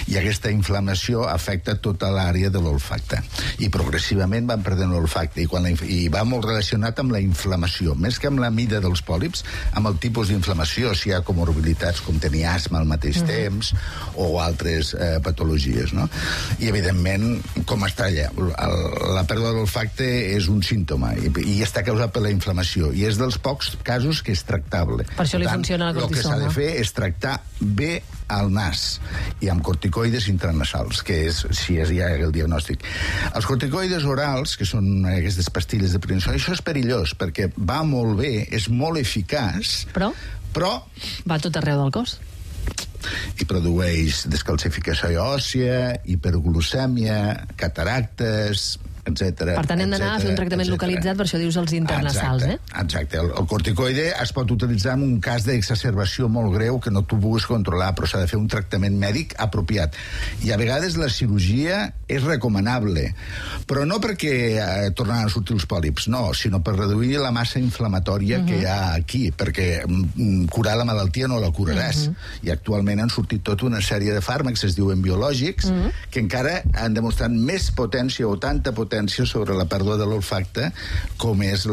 I aquesta inflamació afecta tota l'àrea de l'olfacte. I progressivament van perdent l'olfacte. I va molt relacionat amb la inflamació, més que amb la mida dels pòlips, amb el tipus d'inflamació, si hi ha comorbilitats com tenir asma al mateix temps o altres patologies, no? I, evidentment, com es talla? La pèrdua de l'olfacte és un símptoma i està causat per la inflamació i és dels pocs casos que és tractable. Per això li funciona la cortisona. El que s'ha de fer és tractar bé al nas i amb corticoides intranasals, que és si hi ha el diagnòstic. Els corticoides orals, que són aquestes pastilles de prednisona, això és perillós perquè va molt bé, és molt eficaç, però va tot arreu del cos. I produeix descalcificació òssia, hiperglucèmia, cataractes, etc. Per tant, hem d'anar a fer un tractament localitzat, per això dius els intranasals, Exacte. El corticoide es pot utilitzar en un cas d'exacerbació molt greu que no tu puguis controlar, però s'ha de fer un tractament mèdic apropiat. I a vegades la cirurgia és recomanable, però no perquè tornaran a sortir els pòlips, no, sinó per reduir la massa inflamatòria que hi ha aquí, perquè curar la malaltia no la curaràs. I actualment han sortit tota una sèrie de fàrmacs, es diuen biològics, que encara han demostrat més potència o tanta potència sobre la pèrdua de l'olfacte com és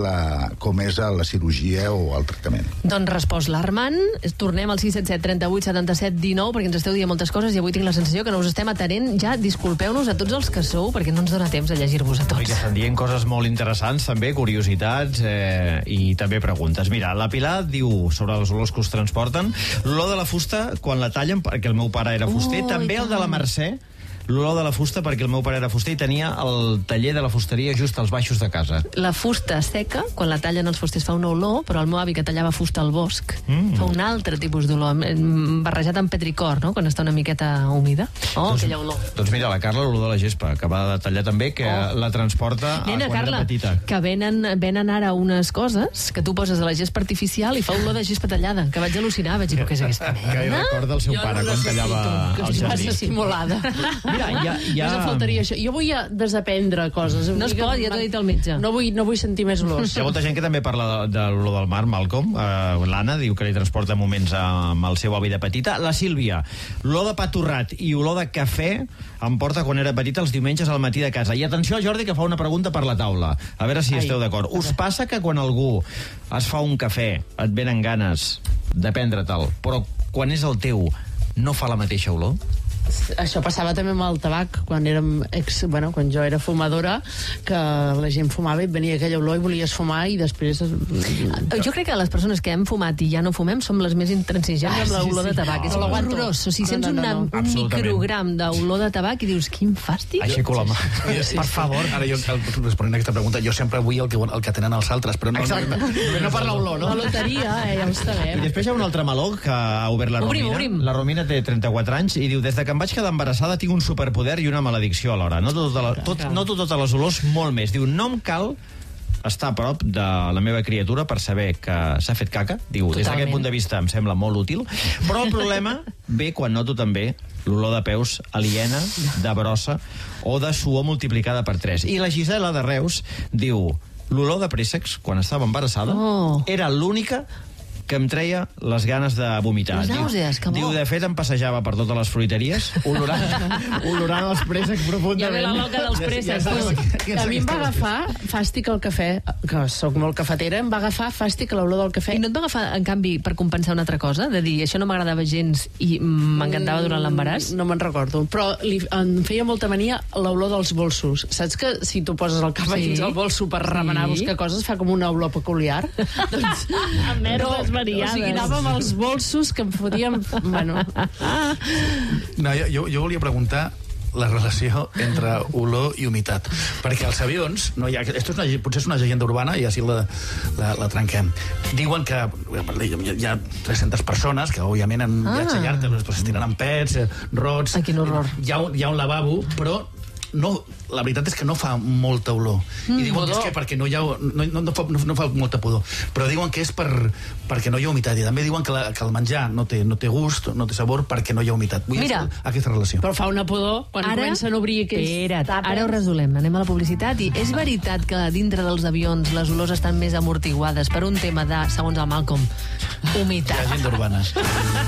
la cirurgia o el tractament. Doncs respost l'Armand. Tornem al 677 38 77 19 perquè ens esteu dient moltes coses i avui tinc la sensació que no us estem atenent. Ja disculpeu-nos a tots els que sou perquè no ens dona temps a llegir-vos a tots. Que estan dient coses molt interessants també, curiositats i també preguntes. Mira, la Pilar diu sobre les olors que us transporten, l'olor de la fusta quan la tallen, perquè el meu pare era fuster, també el de la Mercè, l'olor de la fusta, perquè el meu pare era fuster i tenia el taller de la fusteria just als baixos de casa. La fusta seca, quan la tallen els fusters fa una olor, però el meu avi que tallava fusta al bosc fa un altre tipus d'olor, barrejat amb petricor, no?, quan està una miqueta humida. Aquella olor. Doncs mira, la Carla, l'olor de la gespa, que va de tallar també, que la transporta Nena, quan Carla, era petita. que venen ara unes coses que tu poses a la gespa artificial i fa olor de gespa tallada, que vaig al·lucinar, vaig dir, què és aquesta mena? Que recorda el seu pare quan tallava el jardí. Simulada. Mira, Només em faltaria això. Jo vull desaprendre coses. No es pot, ja t'ho ha dit el metge. No vull sentir més olors. Hi ha molta gent que també parla de l'olor del mar, Malcolm. L'Anna diu que li transporta moments amb el seu avi de petita. La Sílvia, l'olor de pa torrat i olor de cafè em porta quan era petita els diumenges al matí de casa. I atenció al Jordi, que fa una pregunta per la taula. A veure si esteu d'acord. Us passa que quan algú es fa un cafè et venen ganes de prendre-te'l, però quan és el teu no fa la mateixa olor? Això passava també amb el tabac quan jo era fumadora, que la gent fumava i venia aquella olor i volies fumar i després... Jo crec que les persones que hem fumat i ja no fumem som les més intransigents amb l'olor de tabac. És horrorós. O sigui, sents un microgram d'olor de tabac i dius, quin fàstic. Aixeco la mà. Per favor. Ara jo, responent a aquesta pregunta, jo sempre vull el que tenen els altres, però no per l'olor, no? La loteria, ja ho sabem. I després hi ha un altre meló que ha obert la Romina. Obrim. La Romina té 34 anys i diu, des de que em vaig quedar embarassada tinc un superpoder i una maledicció alhora. Noto totes les olors molt més. Diu, no em cal estar a prop de la meva criatura per saber que s'ha fet caca. Diu, des d'aquest punt de vista em sembla molt útil. Però el problema ve quan noto també l'olor de peus aliena, de brossa o de suor multiplicada per 3. I la Gisela de Reus diu, l'olor de préssecs, quan estava embarassada, era l'única que em treia les ganes de vomitar. Les nàusees, que bo. Diu, de fet, em passejava per totes les fruiteries, olorant els préssecs profundament. Ja ve la loca dels préssecs. A mi em va agafar fàstic al cafè, que sóc molt cafetera, em va agafar fàstic a l'olor del cafè. I no et va agafar, en canvi, per compensar una altra cosa? De dir, això no m'agradava gens i m'encantava durant l'embaràs? No me'n recordo, però em feia molta mania l'olor dels bolsos. Saps que si tu poses el cap dins el bolso per remenar a buscar coses fa com una olor peculiar? Doncs, merdes variades. O sigui, anava amb els bolsos que em fotíem... Bueno. No, jo volia preguntar la relació entre olor i humitat, perquè als avions no hi ha, potser és una llegenda urbana i així la trenquem. Diuen que hi ha 300 persones que òbviament en viatge llarg després es tiraran pets, rots. Quin horror. Hi ha un lavabo, però no, la veritat és que no fa molta olor. I diuen que és que perquè no fa molta pudor. Però diuen que és perquè no hi ha humitat. I també diuen que el menjar no té gust, no té sabor, perquè no hi ha humitat. Vull dir aquesta relació. Però fa una pudor quan comencen a obrir aquells... Espera't, ara ho resolem. Anem a la publicitat. I és veritat que dintre dels avions les olors estan més amortiguades per un tema de, segons el Malcolm, humitat. Llegenda urbana.